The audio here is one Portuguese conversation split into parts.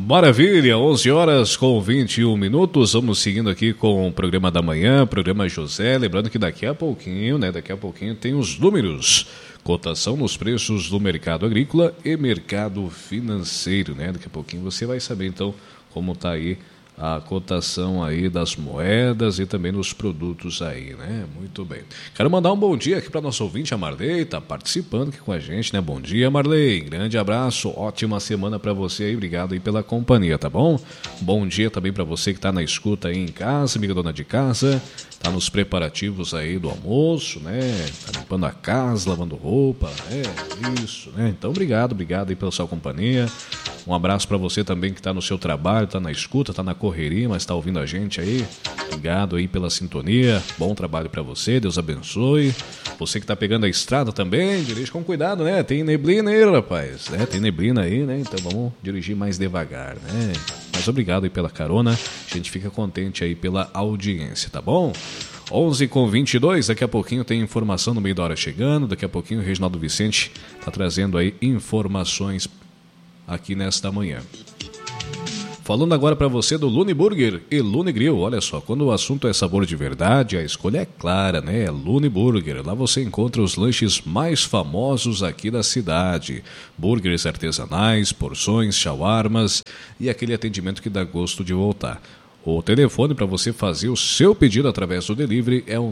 Maravilha, 11 horas com 21 minutos, vamos seguindo aqui com o programa da manhã, programa José, lembrando que daqui a pouquinho tem os números, cotação nos preços do mercado agrícola e mercado financeiro, né? Daqui a pouquinho você vai saber então como está aí a cotação aí das moedas e também dos produtos aí, né? Muito bem. Quero mandar um bom dia aqui para nosso ouvinte, a Marley, tá participando aqui com a gente, né? Bom dia, Marley. Grande abraço, ótima semana para você aí. Obrigado aí pela companhia, tá bom? Bom dia também para você que tá na escuta aí em casa, amiga dona de casa, tá nos preparativos aí do almoço, né? Tá limpando a casa, lavando roupa, isso, né? Então, obrigado aí pela sua companhia. Um abraço para você também que está no seu trabalho, está na escuta, está na correria, mas está ouvindo a gente aí. Obrigado aí pela sintonia. Bom trabalho para você, Deus abençoe. Você que está pegando a estrada também, dirige com cuidado, né? Tem neblina aí, rapaz. Tem neblina aí, né? Então vamos dirigir mais devagar, né? Mas obrigado aí pela carona. A gente fica contente aí pela audiência, tá bom? 11h22, daqui a pouquinho tem informação no meio da hora chegando. Daqui a pouquinho o Reginaldo Vicente está trazendo aí informações aqui nesta manhã. Falando agora para você do Lune Burger e Lune Grill. Olha só, quando o assunto é sabor de verdade, a escolha é clara, né? É Lune Burger. Lá você encontra os lanches mais famosos aqui da cidade. Burgers artesanais, porções, shawarmas e aquele atendimento que dá gosto de voltar. O telefone para você fazer o seu pedido através do delivery é o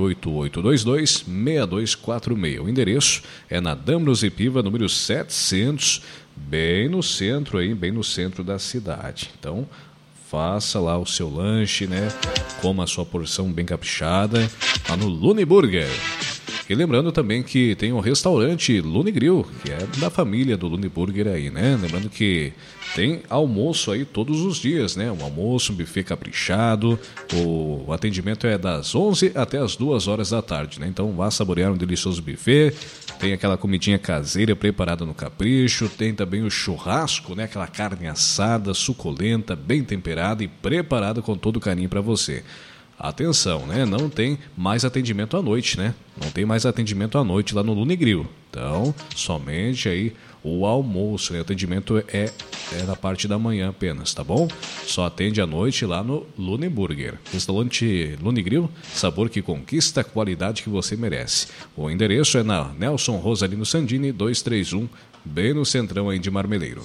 98822-6246. O endereço é na Damros Piva, número 700, bem no centro da cidade. Então, faça lá o seu lanche, né? Coma a sua porção bem caprichada lá no Lune Burger. E lembrando também que tem um restaurante Lune Grill, que é da família do Lune Burger aí, né? Lembrando que tem almoço aí todos os dias, né? Um almoço, um buffet caprichado. O atendimento é das 11 até as 2 horas da tarde, né? Então vá saborear um delicioso buffet. Tem aquela comidinha caseira preparada no capricho. Tem também o churrasco, né? Aquela carne assada, suculenta, bem temperada e preparada com todo carinho para você. Atenção, né? Não tem mais atendimento à noite, né? Não tem mais atendimento à noite lá no Lune Grill. Então, somente aí o almoço, né? O atendimento é na parte da manhã apenas, tá bom? Só atende à noite lá no Lune Burger. Restaurante Lune Grill, sabor que conquista a qualidade que você merece. O endereço é na Nelson Rosalino Sandini, 231, bem no centrão aí de Marmeleiro.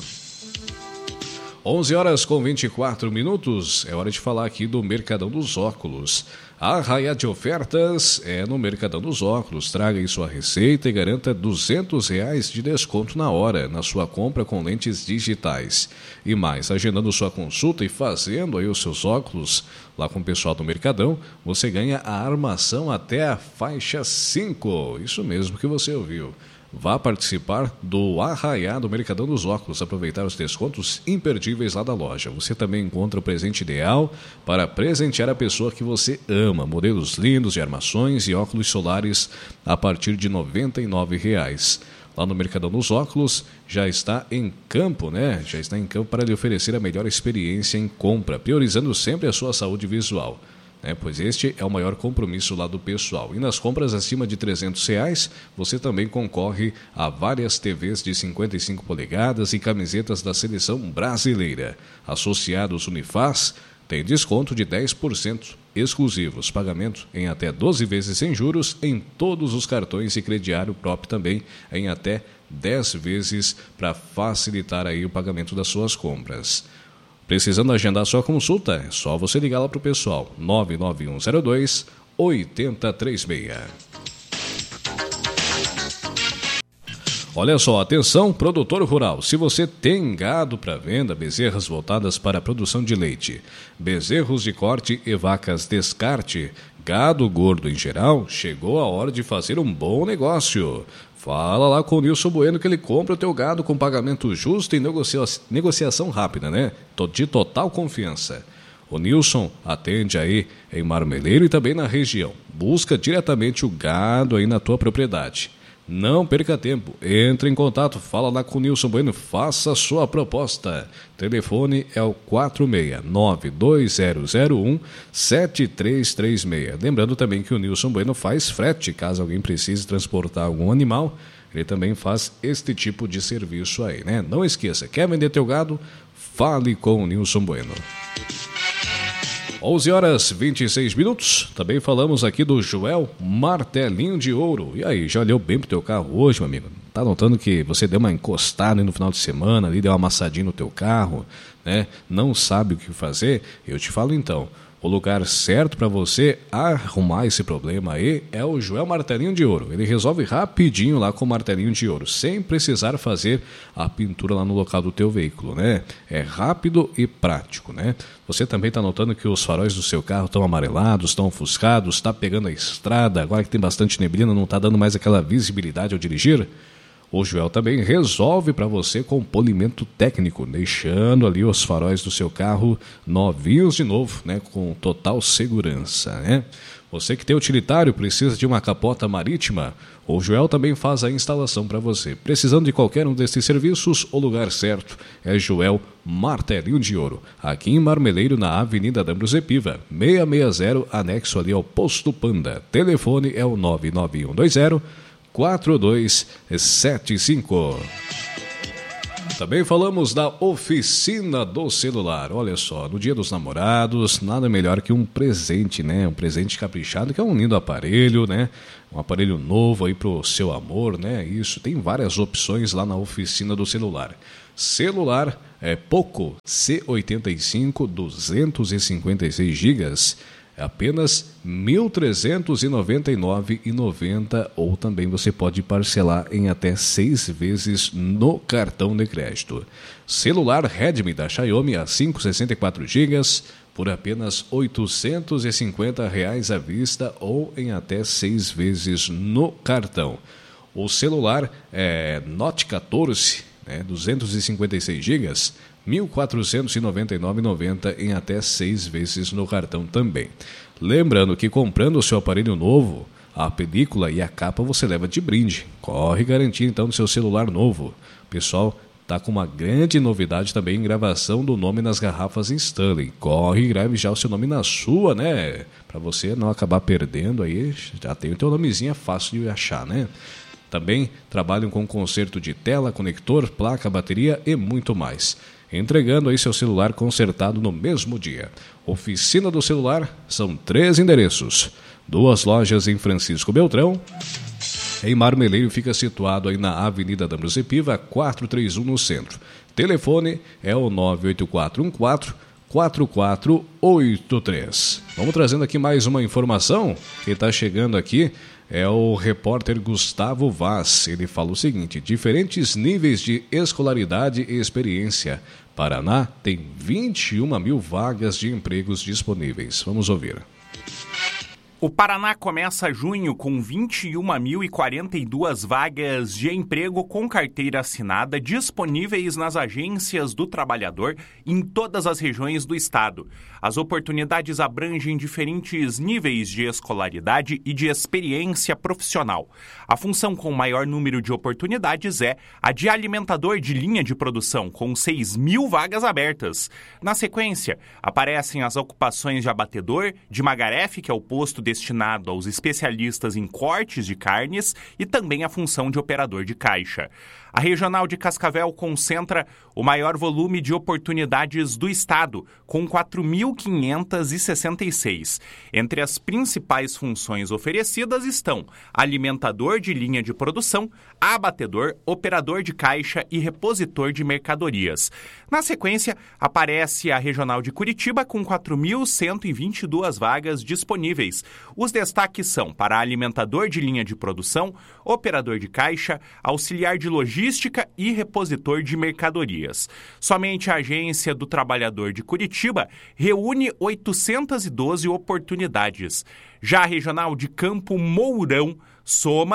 11 horas com 24 minutos, é hora de falar aqui do Mercadão dos Óculos. A arraia de ofertas é no Mercadão dos Óculos. Traga aí sua receita e garanta R$200 de desconto na hora na sua compra com lentes digitais. E mais, agendando sua consulta e fazendo aí os seus óculos lá com o pessoal do Mercadão, você ganha a armação até a faixa 5. Isso mesmo que você ouviu. Vá participar do Arraiá do Mercadão dos Óculos, aproveitar os descontos imperdíveis lá da loja. Você também encontra o presente ideal para presentear a pessoa que você ama. Modelos lindos de armações e óculos solares a partir de R$ 99,00. Lá no Mercadão dos Óculos já está em campo, né? Já está em campo para lhe oferecer a melhor experiência em compra, priorizando sempre a sua saúde visual. Pois este é o maior compromisso lá do pessoal. E nas compras acima de R$300, você também concorre a várias TVs de 55 polegadas e camisetas da seleção brasileira. Associados Unifaz tem desconto de 10% exclusivos. Pagamento em até 12 vezes sem juros em todos os cartões e crediário próprio também em até 10 vezes para facilitar aí o pagamento das suas compras. Precisando agendar sua consulta, é só você ligar lá para o pessoal, 99102-8036. Olha só, atenção, produtor rural, se você tem gado para venda, bezerras voltadas para a produção de leite, bezerros de corte e vacas descarte, gado gordo em geral, chegou a hora de fazer um bom negócio. Fala lá com o Nilson Bueno que ele compra o teu gado com pagamento justo e negociação rápida, né? De total confiança. O Nilson atende aí em Marmeleiro e também na região. Busca diretamente o gado aí na tua propriedade. Não perca tempo, entre em contato, fala lá com o Nilson Bueno, faça a sua proposta. Telefone é o 469-2001-7336. Lembrando também que o Nilson Bueno faz frete, caso alguém precise transportar algum animal, ele também faz este tipo de serviço aí, né? Não esqueça, quer vender teu gado? Fale com o Nilson Bueno. 11 horas 26 minutos. Também falamos aqui do Joel Martelinho de Ouro. E aí, já olhou bem pro teu carro hoje, meu amigo? Tá notando que você deu uma encostada aí no final de semana, ali deu uma amassadinha no teu carro, né? Não sabe o que fazer? Eu te falo então. O lugar certo para você arrumar esse problema aí é o Joel Martelinho de Ouro. Ele resolve rapidinho lá com o martelinho de ouro, sem precisar fazer a pintura lá no local do teu veículo, né? É rápido e prático, né? Você também está notando que os faróis do seu carro estão amarelados, estão ofuscados, está pegando a estrada, agora que tem bastante neblina, não está dando mais aquela visibilidade ao dirigir? O Joel também resolve para você com polimento técnico, deixando ali os faróis do seu carro novinhos de novo, né, com total segurança, né? Você que tem utilitário, precisa de uma capota marítima, o Joel também faz a instalação para você. Precisando de qualquer um desses serviços, o lugar certo é Joel Martelinho de Ouro, aqui em Marmeleiro, na Avenida D'Ambrosio Piva, 660, anexo ali ao Posto Panda. Telefone é o 99120-4275. Também falamos da oficina do celular. Olha só, no Dia dos Namorados, nada melhor que um presente, né? Um presente caprichado, que é um lindo aparelho, né? Um aparelho novo aí pro seu amor, né? Isso, tem várias opções lá na oficina do celular. Celular Poco C85, 256 GB. Apenas R$ 1.399,90, ou também você pode parcelar em até 6 vezes no cartão de crédito. Celular Redmi da Xiaomi a 564 GB por apenas R$ 850 à vista ou em até 6 vezes no cartão. O celular Note 14, 256 GB, R$ 1.499,90 em até 6 vezes no cartão também. Lembrando que comprando o seu aparelho novo, a película e a capa você leva de brinde. Corre garantir então no seu celular novo. Pessoal, tá com uma grande novidade também em gravação do nome nas garrafas Stanley. Corre e grave já o seu nome na sua, né? Para você não acabar perdendo aí, já tem o teu nomezinho, é fácil de achar, né? Também trabalham com conserto de tela, conector, placa, bateria e muito mais. Entregando aí seu celular consertado no mesmo dia. Oficina do Celular, são 3 endereços. 2 lojas em Francisco Beltrão. Em Marmeleiro fica situado aí na Avenida D'Ambrosio Piva, 431 no centro. Telefone é o 98414-4483. Vamos trazendo aqui mais uma informação. Quem está chegando aqui é o repórter Gustavo Vaz. Ele fala o seguinte: diferentes níveis de escolaridade e experiência. Paraná tem 21 mil vagas de empregos disponíveis. Vamos ouvir. O Paraná começa junho com 21.042 vagas de emprego com carteira assinada disponíveis nas agências do trabalhador em todas as regiões do estado. As oportunidades abrangem diferentes níveis de escolaridade e de experiência profissional. A função com maior número de oportunidades é a de alimentador de linha de produção, com 6.000 vagas abertas. Na sequência, aparecem as ocupações de abatedor, de magarefe, que é o posto destinado aos especialistas em cortes de carnes, e também a função de operador de caixa. A Regional de Cascavel concentra o maior volume de oportunidades do estado, com 4.566. Entre as principais funções oferecidas estão alimentador de linha de produção, abatedor, operador de caixa e repositor de mercadorias. Na sequência, aparece a Regional de Curitiba com 4.122 vagas disponíveis. Os destaques são para alimentador de linha de produção, operador de caixa, auxiliar de logística e repositor de mercadorias. Somente a Agência do Trabalhador de Curitiba reúne 812 oportunidades. Já a Regional de Campo Mourão soma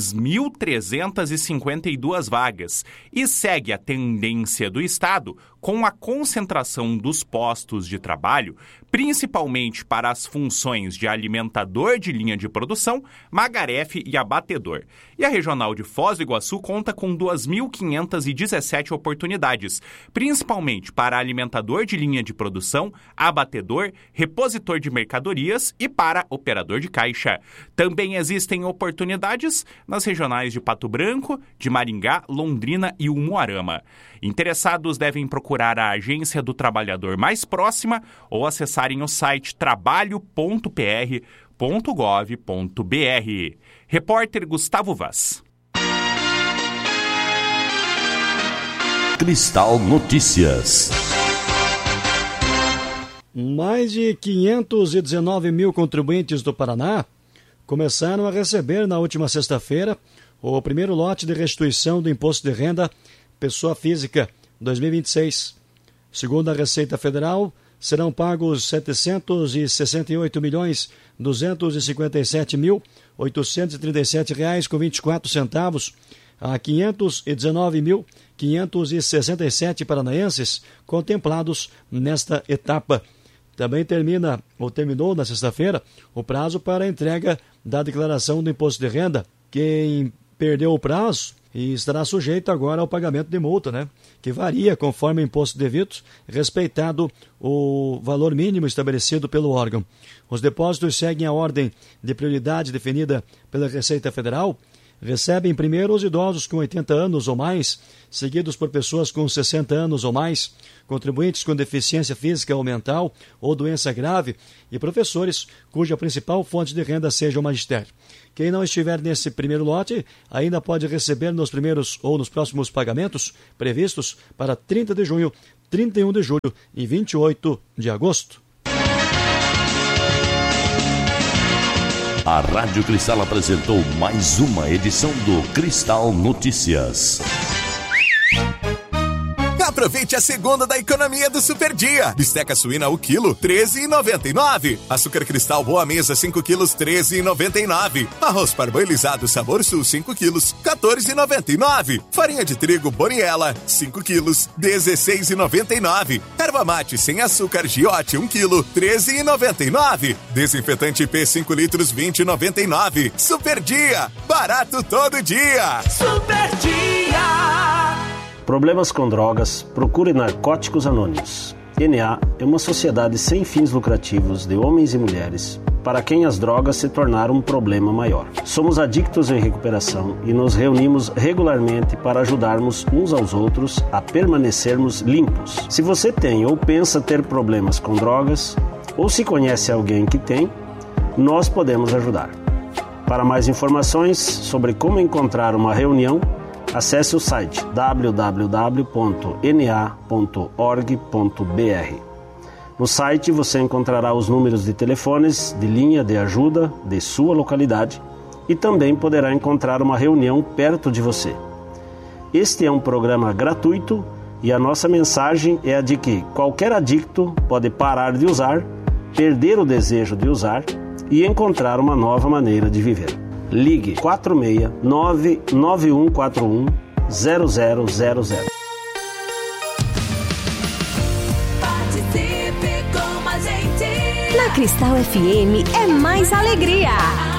3.352 vagas e segue a tendência do estado com a concentração dos postos de trabalho, principalmente para as funções de alimentador de linha de produção, magarefe e abatedor. E a Regional de Foz do Iguaçu conta com 2.517 oportunidades, principalmente para alimentador de linha de produção, abatedor, repositor de mercadorias e para operador de caixa. Também existem oportunidades oportunidades nas regionais de Pato Branco, de Maringá, Londrina e Umuarama. Interessados devem procurar a Agência do Trabalhador mais próxima ou acessarem o site trabalho.pr.gov.br. Repórter Gustavo Vaz. Cristal Notícias. Mais de 519 mil contribuintes do Paraná começaram a receber na última sexta-feira o primeiro lote de restituição do Imposto de Renda Pessoa Física 2026. Segundo a Receita Federal, serão pagos R$ 768.257.837,24 a 519.567 paranaenses contemplados nesta etapa. Também terminou na sexta-feira o prazo para a entrega da declaração do imposto de renda. Quem perdeu o prazo e estará sujeito agora ao pagamento de multa, né? Que varia conforme o imposto devido, respeitado o valor mínimo estabelecido pelo órgão. Os depósitos seguem a ordem de prioridade definida pela Receita Federal. Recebem primeiro os idosos com 80 anos ou mais, seguidos por pessoas com 60 anos ou mais, contribuintes com deficiência física ou mental ou doença grave e professores cuja principal fonte de renda seja o magistério. Quem não estiver nesse primeiro lote ainda pode receber nos primeiros ou nos próximos pagamentos previstos para 30 de junho, 31 de julho e 28 de agosto. A Rádio Cristal apresentou mais uma edição do Cristal Notícias. Aproveite a segunda da economia do Super Dia. Bisteca suína o quilo, R$13,99. Açúcar cristal Boa Mesa, 5 quilos, R$13,99. Arroz parboilizado Sabor Sul, 5 quilos, R$14,99. Farinha de trigo Boniela, 5 quilos, R$16,99. Erva mate sem açúcar Giote, 1 quilo, R$13,99. Desinfetante IP 5 litros, R$20,99. Super Dia, barato todo dia. Super Dia. Problemas com drogas, procure Narcóticos Anônimos. NA é uma sociedade sem fins lucrativos de homens e mulheres para quem as drogas se tornaram um problema maior. Somos adictos em recuperação e nos reunimos regularmente para ajudarmos uns aos outros a permanecermos limpos. Se você tem ou pensa ter problemas com drogas, ou se conhece alguém que tem, nós podemos ajudar. Para mais informações sobre como encontrar uma reunião, acesse o site www.na.org.br. No site você encontrará os números de telefones de linha de ajuda de sua localidade e também poderá encontrar uma reunião perto de você. Este é um programa gratuito e a nossa mensagem é a de que qualquer adicto pode parar de usar, perder o desejo de usar e encontrar uma nova maneira de viver. Ligue 469-9141-0000. Participe com a gente. Na Cristal FM é mais alegria.